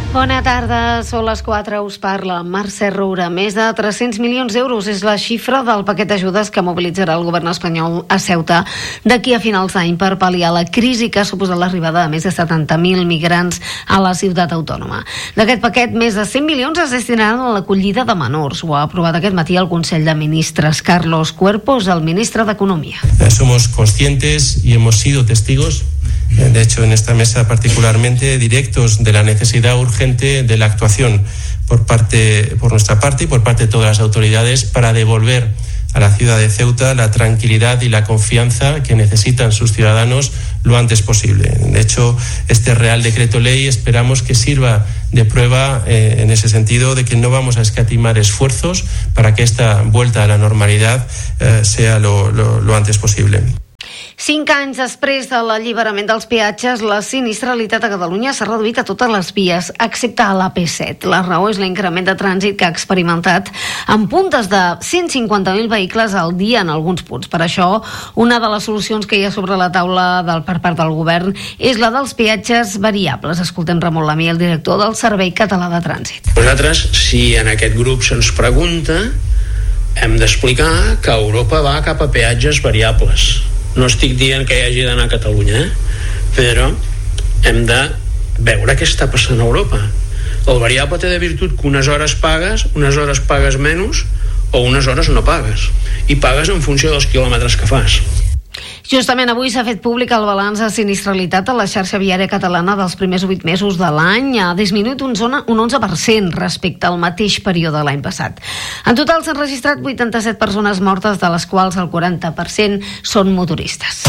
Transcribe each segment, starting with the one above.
Bona tarda, són les 4, us parla Mercè Roura. Més de 300 milions d'euros és la xifra del paquet d'ajudes que mobilitzarà el govern espanyol a Ceuta d'aquí a finals d'any per pal·liar la crisi que ha suposat l'arribada de més de 70.000 migrants a la ciutat autònoma. D'aquest paquet, més de 100 milions es destinaran a l'acollida de menors. Ho ha aprovat aquest matí el Consell de Ministres. Carlos Cuerpos, el ministre d'Economia. Somos conscientes y hemos sido testigos, de hecho en esta mesa particularmente, directos de la necesidad urgente de la actuación por nuestra parte y por parte de todas las autoridades para devolver a la ciudad de Ceuta la tranquilidad y la confianza que necesitan sus ciudadanos lo antes posible. De hecho, este Real Decreto Ley esperamos que sirva de prueba en ese sentido de que no vamos a escatimar esfuerzos para que esta vuelta a la normalidad sea lo antes posible. 5 anys després de l'alliberament dels peatges, la sinistralitat a Catalunya s'ha reduït a totes les vies, excepte a l'AP7. La raó és l'increment de trànsit que ha experimentat amb puntes de 150.000 vehicles al dia en alguns punts. Per això, una de les solucions que hi ha sobre la taula per part del govern és la dels peatges variables. Escoltem Ramon Lamí, el director del Servei Català de Trànsit. Nosaltres, si en aquest grup se'ns pregunta, hem d'explicar que Europa va cap a peatges variables. No estic dient que hi hagi d'anar a Catalunya, però hem de veure què està passant a Europa. El variable té de virtut que unes hores pagues menys o unes hores no pagues. I pagues en funció dels quilòmetres que fas. Justament avui s'ha fet públic el balanç de sinistralitat a la xarxa viària catalana dels primers 8 mesos de l'any. Ha disminuït un 11% respecte al mateix període de l'any passat. En total s'han registrat 87 persones mortes, de les quals el 40% són motoristes.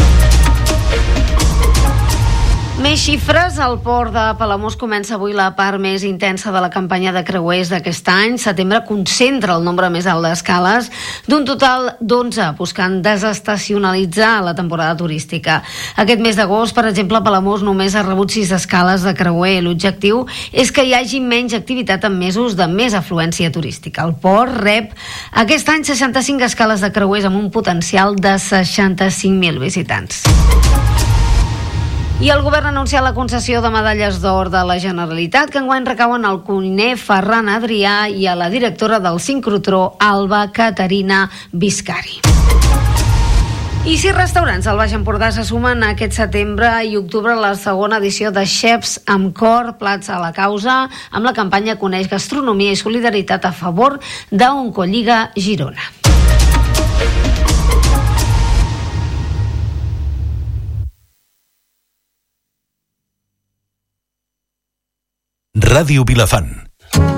Més xifres. El port de Palamós comença avui la part més intensa de la campanya de creuers d'aquest any. Setembre concentra el nombre més alt d'escales, d'un total d'11, buscant desestacionalitzar la temporada turística. Aquest mes d'agost, per exemple, Palamós només ha rebut 6 escales de creuer. L'objectiu és que hi hagi menys activitat en mesos de més afluència turística. El port rep aquest any 65 escales de creuers amb un potencial de 65.000 visitants. I el govern ha anunciat la concessió de medalles d'or de la Generalitat, que enguany recauen al cuiner Ferran Adrià i a la directora del sincrotró, Alba Caterina Viscari. I 6 restaurants al Baix Empordà se sumen aquest setembre i octubre a la segona edició de Chefs amb Cor, Plats a la Causa, amb la campanya Coneix Gastronomia i Solidaritat a favor d'Oncolliga Girona. Ràdio Vilafant,